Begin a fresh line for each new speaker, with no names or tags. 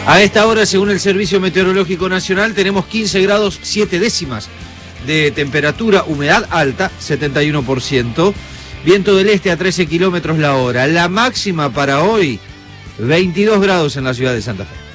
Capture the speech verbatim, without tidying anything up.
A esta hora, según el Servicio Meteorológico Nacional, tenemos quince grados siete décimas de temperatura, humedad alta, setenta y uno por ciento, viento del este a trece kilómetros la hora. La máxima para hoy, veintidós grados en la ciudad de Santa Fe.